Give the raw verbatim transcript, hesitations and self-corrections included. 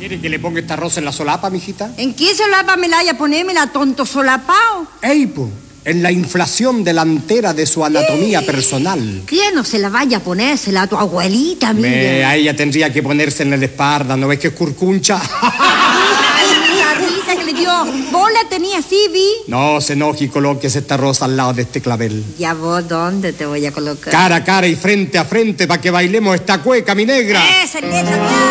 ¿Quiere que le ponga esta rosa en la solapa, mijita? ¿En qué solapa me la haya ponérmela, tonto solapao? ¡Ey, po! En la inflación delantera de su anatomía ¡Eh! personal. ¿Quién no se la vaya a ponérsela a tu abuelita, mira? Me, a ella tendría que ponerse en la espalda, ¿no ves que es curcuncha? Ay, la risa que le dio. ¿Vos la tenías así, Vi? No se enoje y colóquese esta rosa al lado de este clavel. ¿Ya vos dónde te voy a colocar? Cara a cara y frente a frente para que bailemos esta cueca, mi negra. ¡Esa, esa,